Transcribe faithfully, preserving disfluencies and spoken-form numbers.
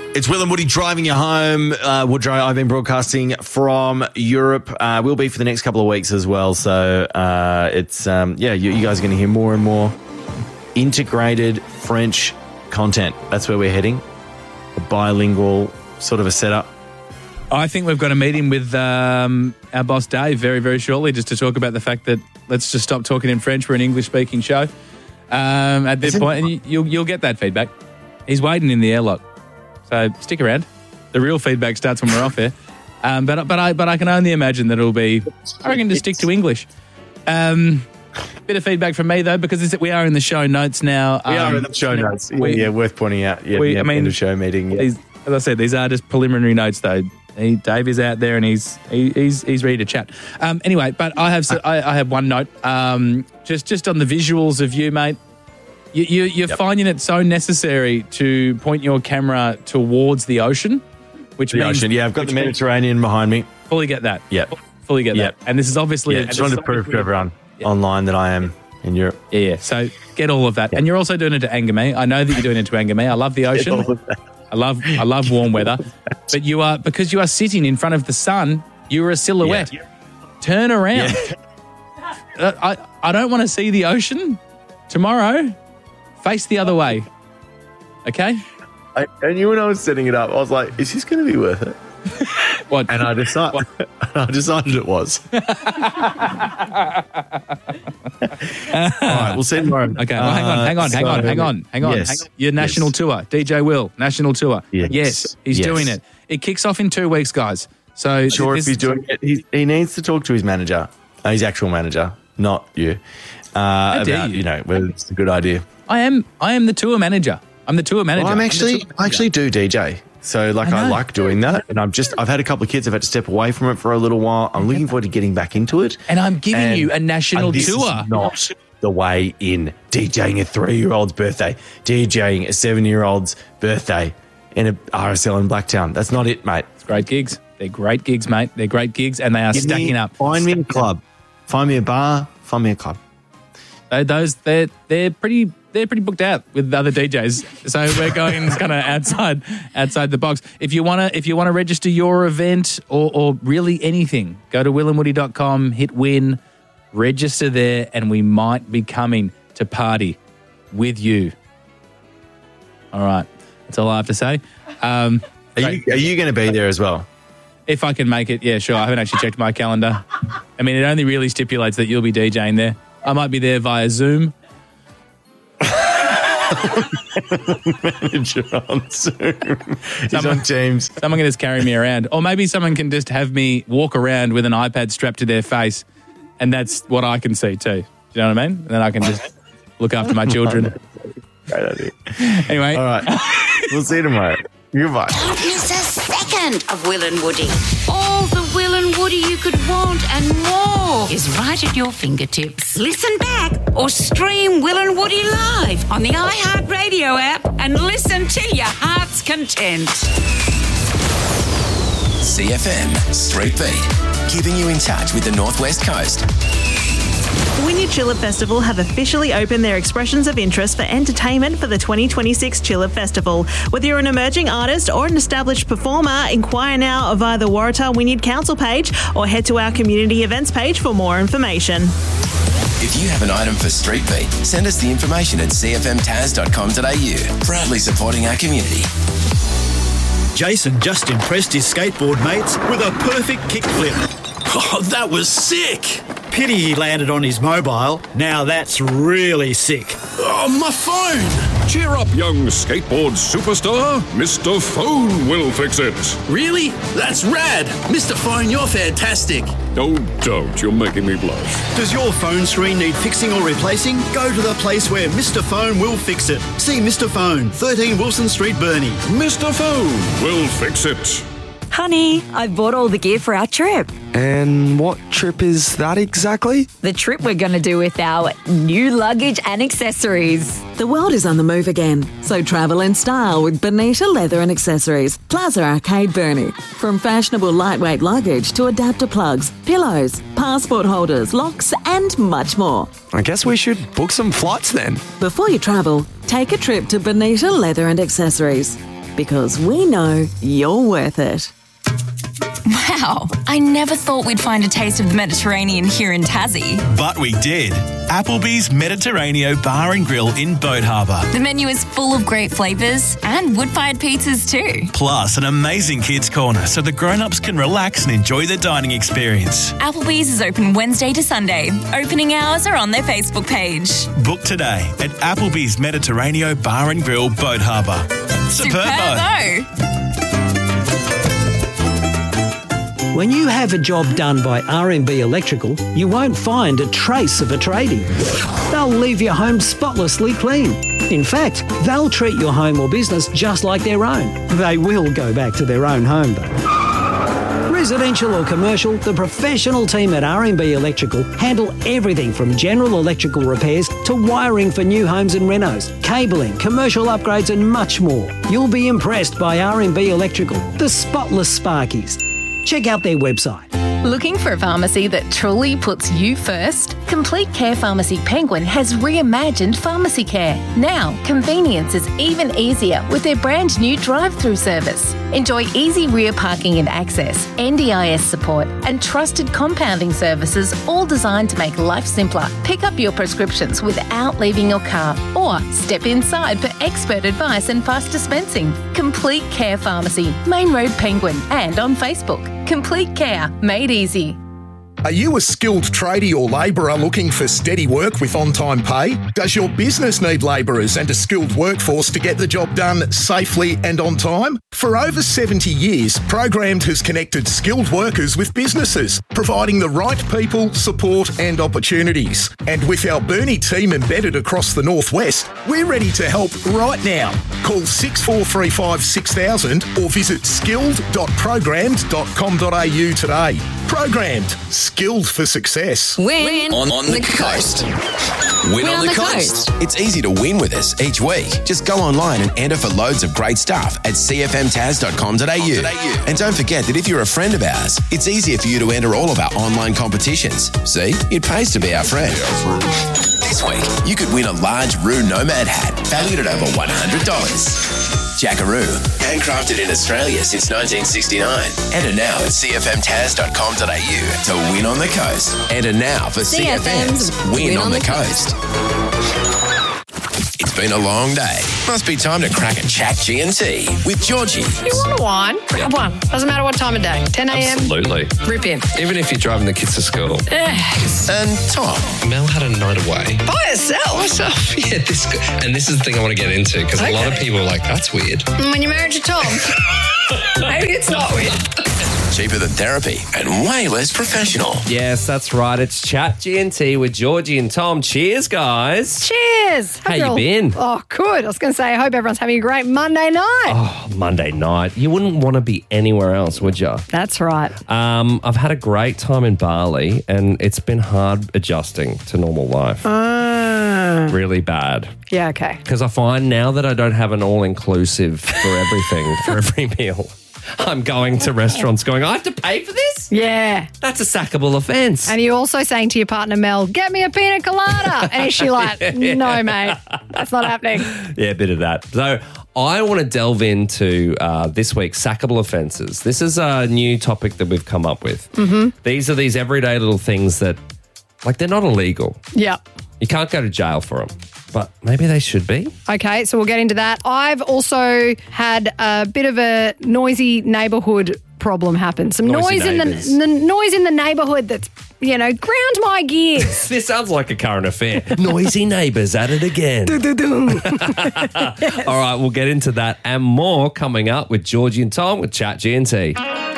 It's Will and Woody driving you home. Uh, Woodrow, I've been broadcasting from Europe. Uh, we'll be for the next couple of weeks as well. So uh, it's, um, yeah, you, you guys are going to hear more and more integrated French content. That's where we're heading. A bilingual sort of a setup. I think we've got a meeting with um, our boss Dave very, very shortly just to talk about the fact that let's just stop talking in French. We're an English-speaking show um, at this point, and you, you'll, you'll get that feedback. He's waiting in the airlock. So stick around. The real feedback starts when we're off air. Um, but but I but I can only imagine that it'll be, I reckon, to stick to English. Um, bit of feedback from me, though, because it's, we are in the show notes now. We um, are in the show notes. We, yeah, worth pointing out. Yeah, we, yeah I mean, end of show meeting. Yeah. These, as I said, these are just preliminary notes, though. He, Dave is out there and he's he, he's he's ready to chat. Um, anyway, but I have so, I, I have one note. Um, just just on the visuals of you, mate. You, you, you're Yep. finding it so necessary to point your camera towards the ocean, which The means ocean. Yeah, I've got the Mediterranean behind me. fully get that. Yeah. Fully get Yep. that. And this is obviously Yeah, a, just wanted to prove to everyone online that I am in Europe. Yeah, yeah. So get all of that. And you're also doing it to anger me. I know that you're doing it to anger me. I love the ocean. I love I love warm weather. But you are, because you are sitting in front of the sun, you are a silhouette. Yeah. Turn around. Yeah. Uh, I, I don't want to see the ocean tomorrow. Face the other way. Okay? I, I knew when I was setting it up, I was like, is this going to be worth it? What? And I decided, I decided it was. All right, we'll see you tomorrow. Okay, well, hang on, hang on, hang on, hang on, hang on. Yes. Hang on. Your national Yes. tour, D J Will, national tour. Yes. Yes, he's Yes. doing it. It kicks off in two weeks, guys. So Sure, this- if he's doing it, he, he needs to talk to his manager, uh, his actual manager, not you, uh, dare about, you. you know, whether it's a good idea. I am I am the tour manager. I'm the tour manager. Well, I'm the actually, tour I actually do D J. So, like, I I, know. like doing that. And I've just, I've had a couple of kids. I've had to step away from it for a little while. I'm looking forward to getting back into it. And I'm giving And- you a national and this tour. is not the way in. DJing a three-year-old's birthday, DJing a seven-year-old's birthday in a R S L in Blacktown. That's not it, mate. It's great gigs. They're great gigs, mate. They're great gigs, and they are Give me- stacking up. Find me a club. Find me a bar. Find me a club. They- Those they're they're pretty they're pretty booked out with other D Js. So we're going kind of outside outside the box. If you wanna if you wanna register your event or or really anything, go to will and woody dot com, hit win, register there, and we might be coming to party with you. All right, that's all I have to say. Um, Are you, are you going to be there as well? If I can make it, yeah, sure. I haven't actually checked my calendar. I mean, it only really stipulates that you'll be DJing there. I might be there via Zoom. Manager on Zoom. He's on Teams. Someone can just carry me around. Or maybe someone can just have me walk around with an iPad strapped to their face, and that's what I can see too. Do you know what I mean? And then I can just look after my children. Great idea. Anyway. All right. We'll see you tomorrow. Goodbye. Don't miss a second of Will and Woody. All the Will and Woody you could want and more is right at your fingertips. Listen back or stream Will and Woody live on the iHeartRadio app and listen to your heart's content. C F M Street Beat, keeping you in touch with the Northwest Coast. Wynyard Chillip Festival have officially opened their expressions of interest for entertainment for the twenty twenty-six Chillip Festival. Whether you're an emerging artist or an established performer, inquire now via the Waratah Wynyard Council page or head to our community events page for more information. If you have an item for Street Beat, send us the information at c f m taz dot com dot a u. Proudly supporting our community. Jason just impressed his skateboard mates with a perfect kickflip. Oh, that was sick. Pity he landed on his mobile. Now that's really sick. Oh, my phone. Cheer up, young skateboard superstar. Mister Phone will fix it. Really? That's rad. Mister Phone, you're fantastic. Oh, don't. You're making me blush. Does your phone screen need fixing or replacing? Go to the place where Mister Phone will fix it. See Mister Phone, thirteen Wilson Street, Burnie. Mister Phone will fix it. Honey, I bought all the gear for our trip. And what trip is that exactly? The trip we're going to do with our new luggage and accessories. The world is on the move again, so travel in style with Bonita Leather and Accessories, Plaza Arcade, Burnie. From fashionable lightweight luggage to adapter plugs, pillows, passport holders, locks and much more. I guess we should book some flights then. Before you travel, take a trip to Bonita Leather and Accessories. because we know you're worth it. Wow, I never thought we'd find a taste of the Mediterranean here in Tassie. But we did. Applebee's Mediterraneo Bar and Grill in Boat Harbour. The menu is full of great flavours and wood-fired pizzas too. Plus an amazing kids' corner so the grown-ups can relax and enjoy the dining experience. Applebee's is open Wednesday to Sunday. Opening hours are on their Facebook page. Book today at Applebee's Mediterraneo Bar and Grill, Boat Harbour. Superbo! Superbo! When you have a job done by R and B Electrical, you won't find a trace of a tradie. They'll leave your home spotlessly clean. In fact, they'll treat your home or business just like their own. They will go back to their own home though. Residential or commercial, the professional team at R and B Electrical handle everything from general electrical repairs to wiring for new homes and renos, cabling, commercial upgrades and much more. You'll be impressed by R and B Electrical, the spotless Sparkies. Check out their website. Looking for a pharmacy that truly puts you first? Complete Care Pharmacy Penguin has reimagined pharmacy care. Now, convenience is even easier with their brand new drive-through service. Enjoy easy rear parking and access, N D I S support, and trusted compounding services, all designed to make life simpler. Pick up your prescriptions without leaving your car, or step inside for expert advice and fast dispensing. Complete Care Pharmacy, Main Road Penguin, and on Facebook. Complete Care, made easy. Are you a skilled tradie or labourer looking for steady work with on-time pay? Does your business need labourers and a skilled workforce to get the job done safely and on time? For over seventy years, Programmed has connected skilled workers with businesses, providing the right people, support and opportunities. And with our Burnie team embedded across the Northwest, we're ready to help right now. Call six four three five six thousand or visit skilled dot programmed dot com dot a u today. Programmed. Skilled for success. Win on, on the, the coast. coast. Win, win on, on the, the coast. coast. It's easy to win with us each week. Just go online and enter for loads of great stuff at c f m taz dot com dot a u. And don't forget that if you're a friend of ours, it's easier for you to enter all of our online competitions. See, it pays to be our friend. This week, you could win a large Roo Nomad hat valued at over one hundred dollars. Jackaroo, handcrafted in Australia since nineteen sixty-nine. Enter now at c f m taz dot com dot a u to win on the coast. Enter now for C F M's Win, win on, on the, the coast. coast. It's been a long day. Must be time to crack a chat G and T with Georgie. You want a wine? Grab one. Doesn't matter what time of day. ten a m Absolutely. Rip in. Even if you're driving the kids to school. Yes. And Tom. Mel had a night away. By herself? Myself. Yeah, this, and this is the thing I want to get into because okay. a lot of people are like, that's weird. When you're married to Tom, maybe it's not weird. Cheaper than therapy and way less professional. Yes, that's right. It's Chat G and T with Georgie and Tom. Cheers, guys. Cheers. How you been? Oh, good. I was going to say, I hope everyone's having a great Monday night. Oh, Monday night. You wouldn't want to be anywhere else, would you? That's right. Um, I've had a great time in Bali, and it's been hard adjusting to normal life. Uh, really bad. Yeah, okay. Because I find now that I don't have an all-inclusive for everything, for every meal, I'm going to restaurants going, I have to pay for this? Yeah. That's a sackable offence. And you're also saying to your partner, Mel, get me a pina colada. And is she like, no, mate, that's not happening. Yeah, a bit of that. So I want to delve into uh, this week's sackable offences. This is a new topic that we've come up with. Mm-hmm. These are these everyday little things that, like, they're not illegal. Yeah. You can't go to jail for them. But maybe they should be. Okay, so we'll get into that. I've also had a bit of a noisy neighbourhood problem happen. Some Noisy noise neighbours. in the, the noise in the neighbourhood that's, you know, ground my gears. This sounds like a current affair. Noisy neighbours at it again. Yes. All right, we'll get into that and more coming up with Georgie and Tom with Chat G and T.